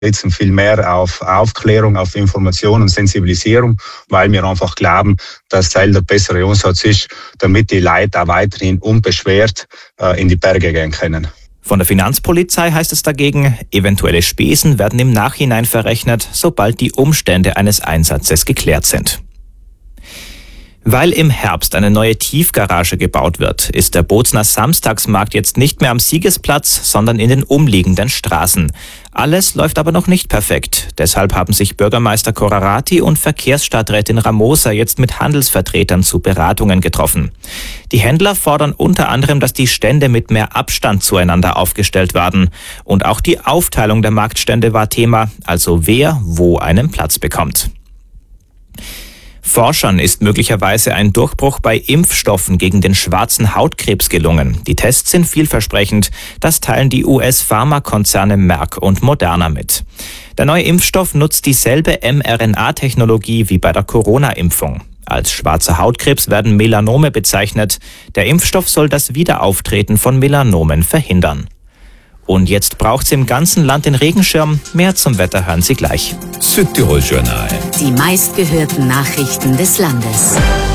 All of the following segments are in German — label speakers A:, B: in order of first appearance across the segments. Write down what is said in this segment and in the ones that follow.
A: setzen viel mehr auf Aufklärung, auf Information und Sensibilisierung, weil wir einfach glauben, dass Teil der bessere Ansatz ist, damit die Leute auch weiterhin unbeschwert in die Berge gehen können.
B: Von der Finanzpolizei heißt es dagegen, eventuelle Spesen werden im Nachhinein verrechnet, sobald die Umstände eines Einsatzes geklärt sind. Weil im Herbst eine neue Tiefgarage gebaut wird, ist der Bozner Samstagsmarkt jetzt nicht mehr am Siegesplatz, sondern in den umliegenden Straßen. Alles läuft aber noch nicht perfekt. Deshalb haben sich Bürgermeister Corrarati und Verkehrsstadträtin Ramosa jetzt mit Handelsvertretern zu Beratungen getroffen. Die Händler fordern unter anderem, dass die Stände mit mehr Abstand zueinander aufgestellt werden. Und auch die Aufteilung der Marktstände war Thema, also wer wo einen Platz bekommt. Forschern ist möglicherweise ein Durchbruch bei Impfstoffen gegen den schwarzen Hautkrebs gelungen. Die Tests sind vielversprechend. Das teilen die US-Pharmakonzerne Merck und Moderna mit. Der neue Impfstoff nutzt dieselbe mRNA-Technologie wie bei der Corona-Impfung. Als schwarzer Hautkrebs werden Melanome bezeichnet. Der Impfstoff soll das Wiederauftreten von Melanomen verhindern. Und jetzt braucht's im ganzen Land den Regenschirm. Mehr zum Wetter hören Sie gleich.
C: Südtirol-Journal.
D: Die meistgehörten Nachrichten des Landes.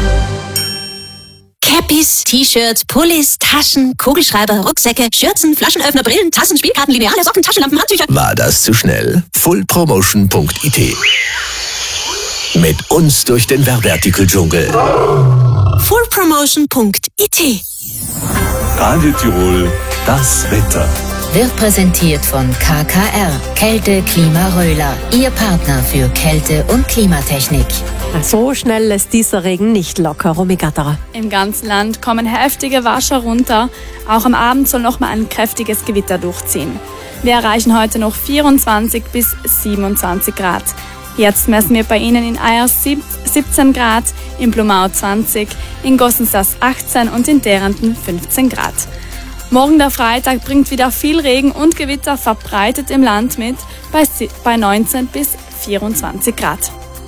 D: Cappies, T-Shirts, Pullis, Taschen, Kugelschreiber, Rucksäcke, Schürzen, Flaschenöffner, Brillen, Tassen, Spielkarten, Lineale, Socken, Taschenlampen, Handtücher.
C: War das zu schnell? Fullpromotion.it. Mit uns durch den Werbeartikel-Dschungel.
D: Fullpromotion.it.
C: Radio Tirol, das Wetter.
D: Wird präsentiert von KKR, Kälte Klima Röhler, Ihr Partner für Kälte- und Klimatechnik.
E: So schnell lässt dieser Regen nicht locker, Romy Gatterer.
F: Im ganzen Land kommen heftige Wascher runter. Auch am Abend soll noch mal ein kräftiges Gewitter durchziehen. Wir erreichen heute noch 24 bis 27 Grad. Jetzt messen wir bei Ihnen in Eyers 17 Grad, in Blumau 20, in Gossensas 18 und in Derenden 15 Grad. Morgen der Freitag bringt wieder viel Regen und Gewitter verbreitet im Land mit, bei 19 bis 24 Grad.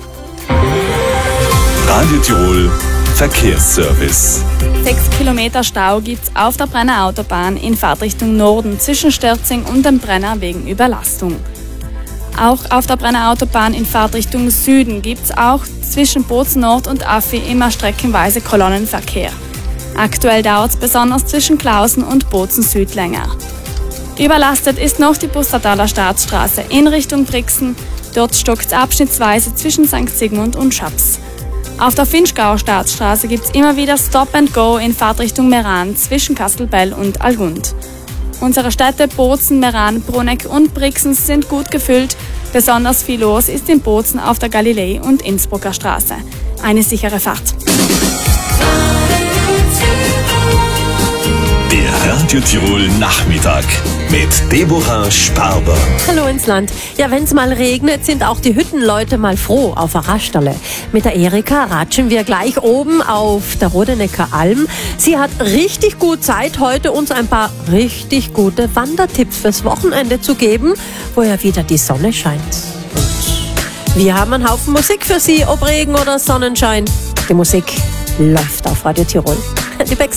C: Radio Tirol Verkehrsservice.
F: 6 Kilometer Stau gibt's auf der Brenner Autobahn in Fahrtrichtung Norden zwischen Stürzing und dem Brenner wegen Überlastung. Auch auf der Brenner Autobahn in Fahrtrichtung Süden gibt's auch zwischen Bozen Nord und Affi immer streckenweise Kolonnenverkehr. Aktuell dauert es besonders zwischen Klausen und Bozen Süd länger. Überlastet ist noch die Pustertaler Staatsstraße in Richtung Brixen. Dort stockt es abschnittsweise zwischen St. Sigmund und Schaps. Auf der Finchgauer Staatsstraße gibt es immer wieder Stop and Go in Fahrtrichtung Meran zwischen Kastelbell und Algund. Unsere Städte Bozen, Meran, Bruneck und Brixen sind gut gefüllt. Besonders viel los ist in Bozen auf der Galilei- und Innsbrucker Straße. Eine sichere Fahrt.
C: Der Radio Tirol Nachmittag mit Deborah Sparber.
E: Hallo ins Land. Ja, wenn's mal regnet, sind auch die Hüttenleute mal froh auf der Rasterle. Mit der Erika ratschen wir gleich oben auf der Rodenecker Alm. Sie hat richtig gut Zeit, heute uns ein paar richtig gute Wandertipps fürs Wochenende zu geben, wo ja wieder die Sonne scheint. Und wir haben einen Haufen Musik für Sie, ob Regen oder Sonnenschein. Die Musik läuft auf Radio Tirol. Die Becks